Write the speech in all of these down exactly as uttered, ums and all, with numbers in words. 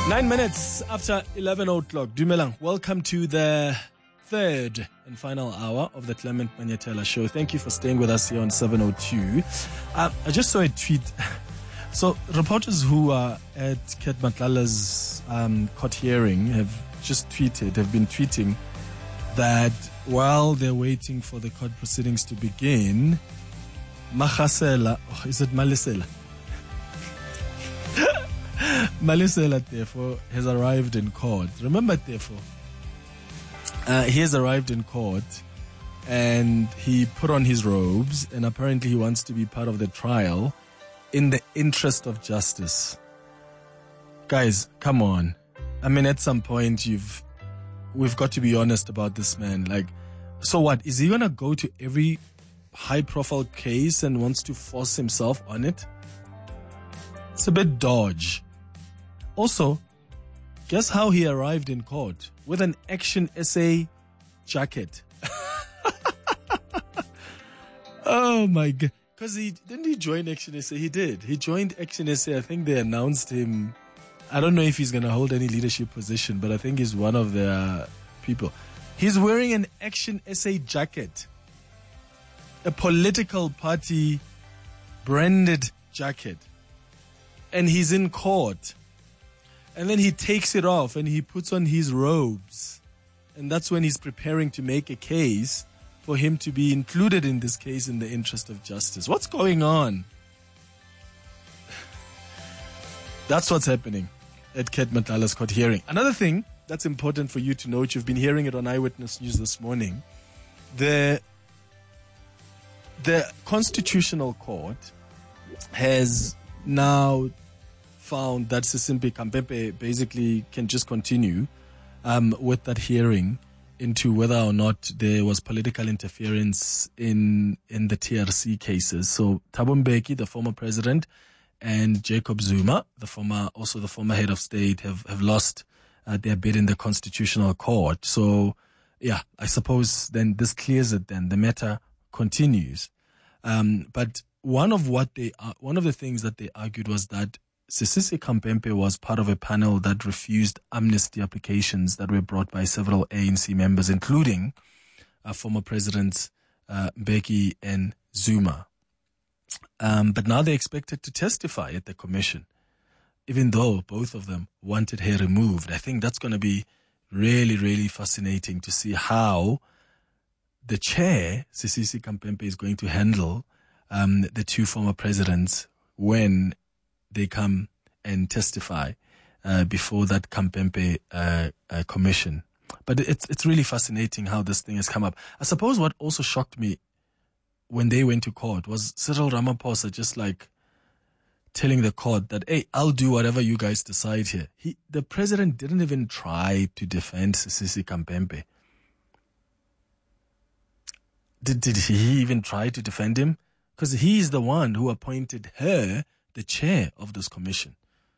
Nine minutes after eleven o'clock. Dumelang, welcome to the third and final hour of the Clement Manyetela show. Thank you for staying with us here on seven oh two. Uh, I just saw a tweet. So reporters who are at Ket Matlala's um, court hearing have just tweeted, have been tweeting that while they're waiting for the court proceedings to begin, Mahasela, oh, is it Malisela? Malisela, therefore, has arrived in court. Remember, therefore, uh, he has arrived in court and he put on his robes and apparently he wants to be part of the trial in the interest of justice. Guys, come on. I mean, at some point, you've we've got to be honest about this man. Like, so what? Is he going to go to every high-profile case and wants to force himself on it? It's a bit dodge. Also, guess how he arrived in court? With an Action S A jacket. Oh my God. Because he didn't he join Action S A? He did. He joined Action S A. I think they announced him. I don't know if he's going to hold any leadership position, but I think he's one of their people. He's wearing an Action S A jacket. A political party branded jacket. And he's in court. And then he takes it off and he puts on his robes. And that's when he's preparing to make a case for him to be included in this case in the interest of justice. What's going on? That's what's happening at Ket Matlala's court hearing. Another thing that's important for you to note, you've been hearing it on Eyewitness News this morning. The, the Constitutional Court has now found that Sisimpi Kampepe basically can just continue um, with that hearing into whether or not there was political interference in in the T R C cases. So Thabo Mbeki, the former president, and Jacob Zuma, the former also the former head of state, have have lost uh, their bid in the Constitutional Court. So yeah, I suppose then this clears it. Then the matter continues. Um, but one of what they uh, one of the things that they argued was that Sisisi Kampempe was part of a panel that refused amnesty applications that were brought by several A N C members, including uh, former presidents uh, Mbeki and Zuma. Um, but now they're expected to testify at the commission, even though both of them wanted her removed. I think that's going to be really, really fascinating to see how the chair, Sisisi Kampempe, is going to handle um, the two former presidents when they come and testify uh, before that Kampempe uh, uh, commission. But it's it's really fascinating how this thing has come up. I suppose what also shocked me when they went to court was Cyril Ramaphosa just like telling the court that, hey, I'll do whatever you guys decide here. He, the president didn't even try to defend Sisisi Kampempe. Did, did he even try to defend him? Because he's the one who appointed her the chair of this commission.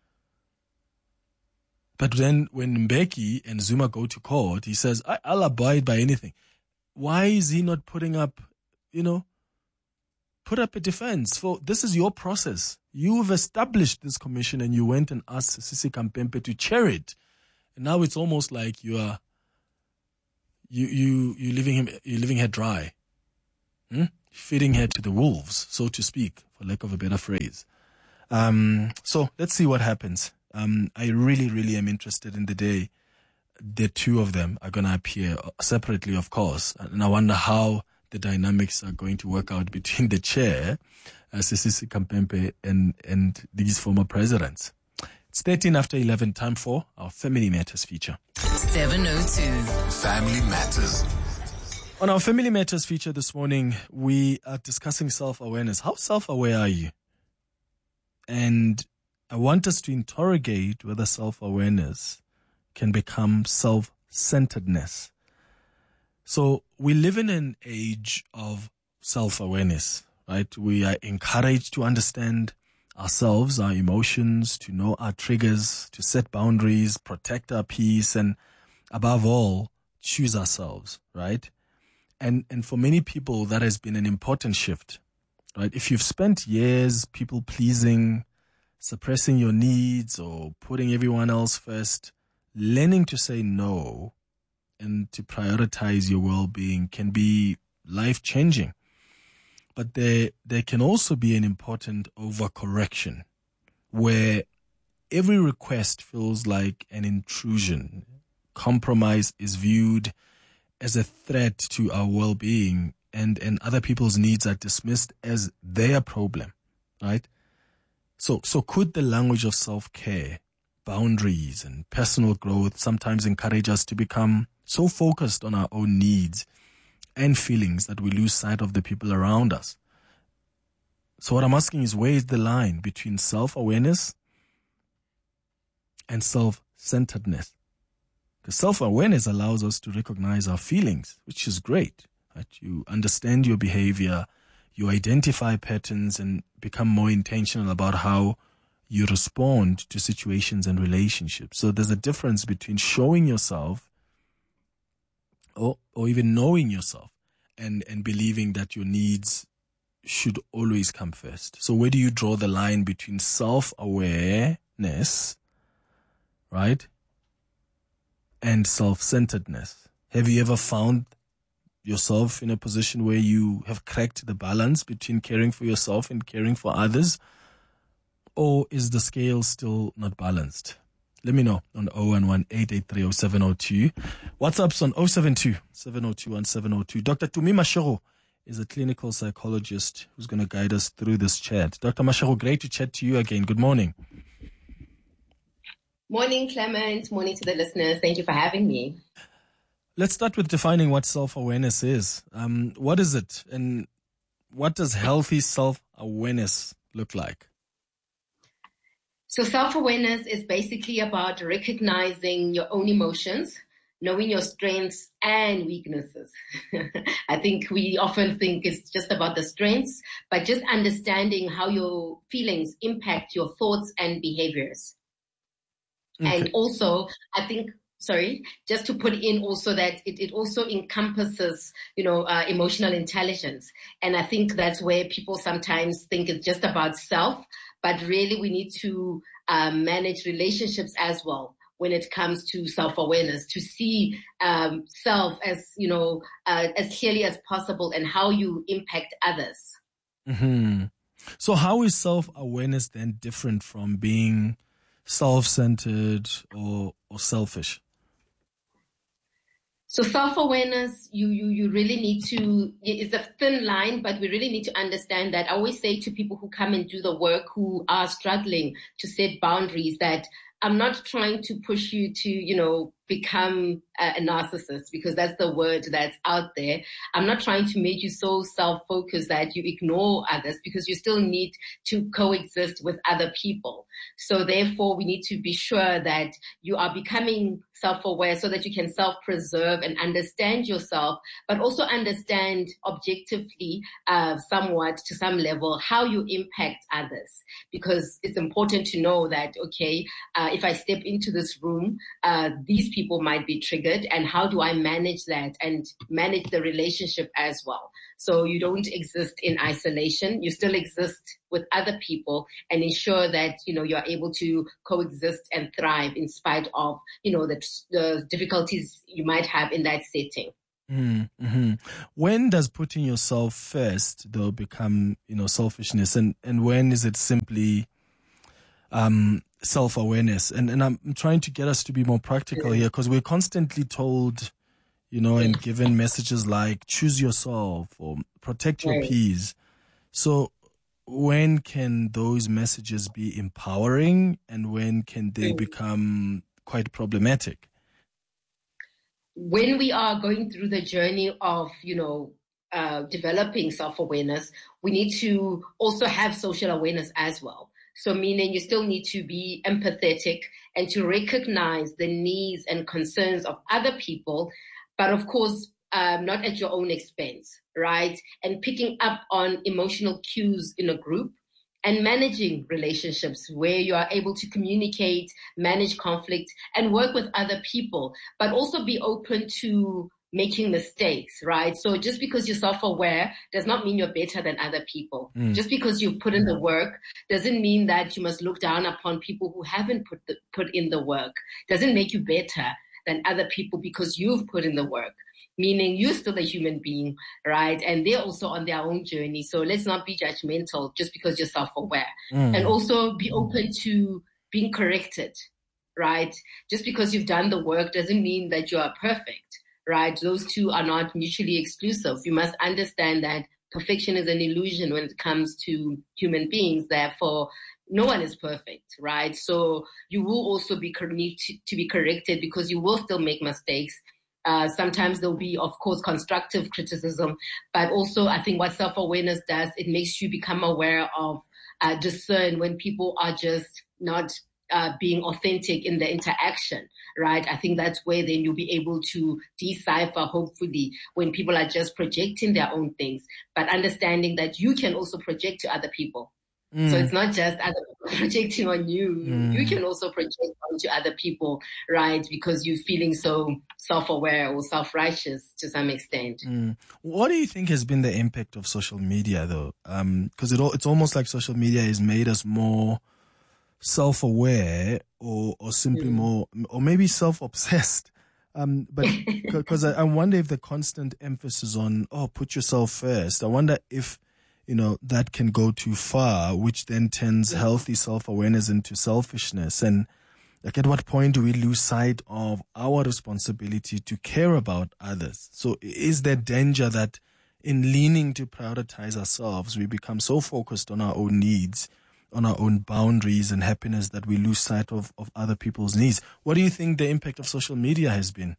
But then when Mbeki and Zuma go to court, he says, I, I'll abide by anything. Why is he not putting up, you know, put up a defense? For this is your process. You've established this commission and you went and asked Sisisi Kampempe to chair it. And now it's almost like you are, you, you, you're leaving him, you're leaving her dry. Hmm? Feeding her to the wolves, so to speak, for lack of a better phrase. Um, so let's see what happens. Um, I really, really am interested in the day the two of them are going to appear separately, of course. And I wonder how the dynamics are going to work out between the chair, uh, Sisisi Kampempe, and, and these former presidents. It's thirteen after eleven, time for our Family Matters feature. seven oh two. Family Matters. On our Family Matters feature this morning, we are discussing self-awareness. How self-aware are you? And I want us to interrogate whether self-awareness can become self-centeredness. So we live in an age of self-awareness, right? We are encouraged to understand ourselves, our emotions, to know our triggers, to set boundaries, protect our peace, and above all, choose ourselves, right? And and for many people, that has been an important shift, right? If you've spent years people pleasing, suppressing your needs or putting everyone else first, learning to say no and to prioritize your well-being can be life-changing. But there, there can also be an important overcorrection where every request feels like an intrusion. Compromise is viewed as a threat to our well-being, and, and other people's needs are dismissed as their problem, right? So, so could the language of self-care, boundaries, and personal growth sometimes encourage us to become so focused on our own needs and feelings that we lose sight of the people around us? So what I'm asking is, where is the line between self-awareness and self-centeredness? Because self-awareness allows us to recognize our feelings, which is great. Right? You understand your behavior, you identify patterns, and become more intentional about how you respond to situations and relationships. So there's a difference between showing yourself or, or even knowing yourself and, and believing that your needs should always come first. So where do you draw the line between self-awareness, right, and self-centeredness? Have you ever found yourself in a position where you have cracked the balance between caring for yourself and caring for others? Or is the scale still not balanced? Let me know on zero one one, eight eight three, zero seven zero two. WhatsApp's on zero seven two, seven zero two, one seven zero two. Doctor Tumi Mashego is a clinical psychologist who's going to guide us through this chat. Doctor Mashego, great to chat to you again. Good morning. Morning, Clement. Morning to the listeners. Thank you for having me. Let's start with defining what self-awareness is. Um, what is it, and what does healthy self-awareness look like? So self-awareness is basically about recognizing your own emotions, knowing your strengths and weaknesses. I think we often think it's just about the strengths, but just understanding how your feelings impact your thoughts and behaviors. Okay. And also, I think, sorry, just to put in also that it, it also encompasses, you know, uh, emotional intelligence. And I think that's where people sometimes think it's just about self, but really we need to uh, manage relationships as well when it comes to self-awareness, to see um, self as, you know, uh, as clearly as possible and how you impact others. Mm-hmm. So how is self-awareness then different from being self-centered or, or selfish? So self-awareness, you, you, you really need to, it's a thin line, but we really need to understand that. I always say to people who come and do the work, who are struggling to set boundaries, that I'm not trying to push you to, you know, become a, a narcissist, because that's the word that's out there. I'm not trying to make you so self-focused that you ignore others, because you still need to coexist with other people. So therefore, we need to be sure that you are becoming self-aware so that you can self-preserve and understand yourself, but also understand objectively, uh, somewhat to some level, how you impact others. Because it's important to know that, okay, uh, if I step into this room, uh, these people might be triggered, and how do I manage that and manage the relationship as well? So you don't exist in isolation. You still exist with other people and ensure that, you know, you're able to coexist and thrive in spite of, you know, the, the difficulties you might have in that setting. Mm-hmm. When does putting yourself first, though, become, you know, selfishness, and, and when is it simply um, self-awareness? And, and I'm trying to get us to be more practical here, because we're constantly told, you know, and given messages like choose yourself or protect your peace. So when can those messages be empowering, and when can they become quite problematic? When we are going through the journey of, you know, uh, developing self-awareness, we need to also have social awareness as well. So meaning you still need to be empathetic and to recognize the needs and concerns of other people, but of course, um, not at your own expense, right? And picking up on emotional cues in a group, and managing relationships where you are able to communicate, manage conflict, and work with other people, but also be open to making mistakes, right? So just because you're self-aware does not mean you're better than other people. Mm. Just because you put in the work doesn't mean that you must look down upon people who haven't put the, put in the work. Doesn't make you better than other people because you've put in the work. Meaning you're still a human being, right? And they're also on their own journey. So let's not be judgmental just because you're self-aware. Mm. And also be open to being corrected, right? Just because you've done the work doesn't mean that you are perfect, right? Those two are not mutually exclusive. You must understand that perfection is an illusion when it comes to human beings. Therefore, no one is perfect, right? So you will also be need to, to be corrected because you will still make mistakes. Uh, sometimes there'll be, of course, constructive criticism, but also I think what self-awareness does, it makes you become aware of, uh, discern when people are just not uh, being authentic in the interaction, right? I think that's where then you'll be able to decipher, hopefully, when people are just projecting their own things, but understanding that you can also project to other people. Mm. So it's not just other people projecting on you. Mm. You can also project onto other people, right? Because you're feeling so self-aware or self-righteous to some extent. Mm. What do you think has been the impact of social media, though? Because um, it, it's almost like social media has made us more self-aware or, or simply mm. more, or maybe self-obsessed. Um, but because I, I wonder if the constant emphasis on, oh, put yourself first, I wonder if you know, that can go too far, which then turns healthy self-awareness into selfishness. And like, at what point do we lose sight of our responsibility to care about others? So is there danger that in leaning to prioritize ourselves, we become so focused on our own needs, on our own boundaries and happiness that we lose sight of, of other people's needs? What do you think the impact of social media has been?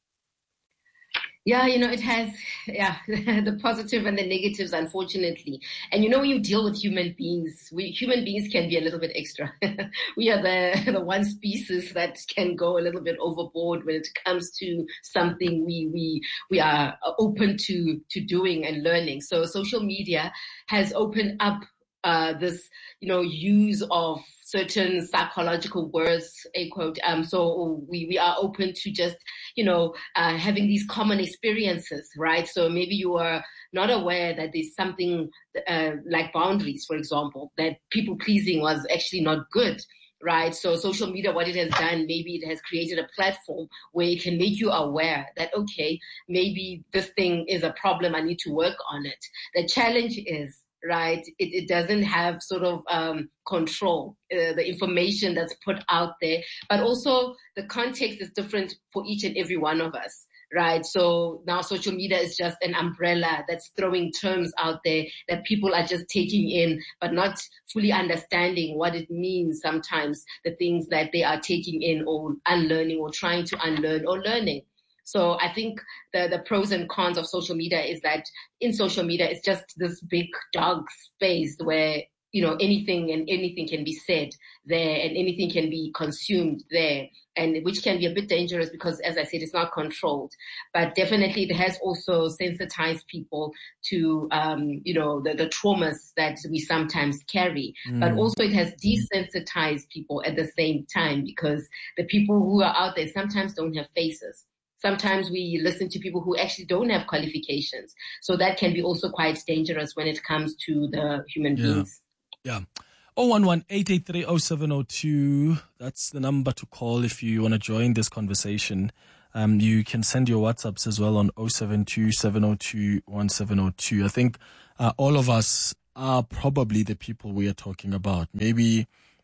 Yeah, you know, it has, yeah, the positive and the negatives, unfortunately. And you know, when you deal with human beings, we human beings can be a little bit extra. We are the, the one species that can go a little bit overboard when it comes to something we, we, we are open to, to doing and learning. So social media has opened up uh, this, you know, use of certain psychological words, a quote. Um, so we, we are open to just, you know, uh, having these common experiences, right? So maybe you are not aware that there's something uh, like boundaries, for example, that people pleasing was actually not good, right? So social media, what it has done, maybe it has created a platform where it can make you aware that, okay, maybe this thing is a problem. I need to work on it. The challenge is, right, it, it doesn't have sort of um, control, uh, the information that's put out there, but also the context is different for each and every one of us, right? So now social media is just an umbrella that's throwing terms out there that people are just taking in, but not fully understanding what it means sometimes, the things that they are taking in or unlearning or trying to unlearn or learning. So I think the, the pros and cons of social media is that in social media, it's just this big dark space where, you know, anything and anything can be said there and anything can be consumed there, and which can be a bit dangerous because, as I said, it's not controlled. But definitely it has also sensitized people to, um, you know, the, the traumas that we sometimes carry. Mm. But also it has desensitized people at the same time because the people who are out there sometimes don't have faces. Sometimes we listen to people who actually don't have qualifications. So that can be also quite dangerous when it comes to the human yeah. beings. Yeah. zero one one, eight eight three, zero seven zero two. That's the number to call if you want to join this conversation. Um, you can send your WhatsApps as well on zero seven two, seven zero two, one seven zero two. I think uh, all of us are probably the people we are talking about. Maybe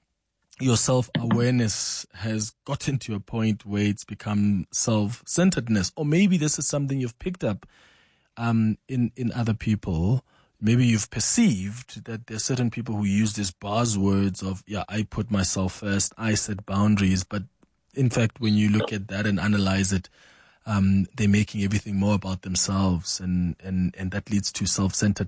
your self-awareness has gotten to a point where it's become self-centeredness, or maybe this is something you've picked up um, in, in other people. Maybe you've perceived that there are certain people who use these buzzwords of, yeah, I put myself first, I set boundaries. But in fact, when you look at that and analyze it, um, they're making everything more about themselves, and, and, and that leads to self-centered